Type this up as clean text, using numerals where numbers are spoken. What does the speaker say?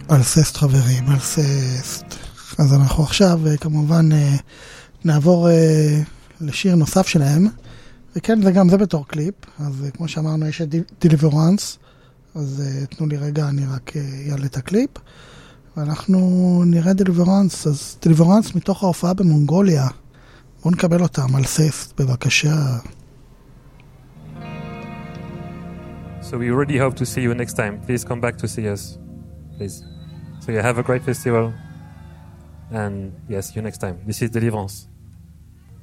אלססט חברים, אלססט. אז אנחנו עכשיו כמובן נעבור לשיר נוסף שלהם, וכן זה גם זה בתור קליפ, אז כמו שאמרנו יש את Deliverance, אז תנו לי רגע, אני רק אעלה את הקליפ, ואנחנו נראה Deliverance, אז Deliverance מתוך ההופעה במונגוליה, בואו נקבל אותם, אלססט בבקשה. So we really hope to see you next time. Please come back to see us, please. So you have a great festival, and yes, see you next time. This is Deliverance.